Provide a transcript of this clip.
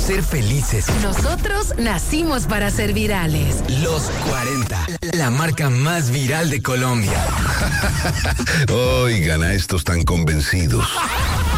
ser felices. Nosotros nacimos para ser virales. Los 40, la marca más viral de Colombia. Oigan a estos tan convencidos.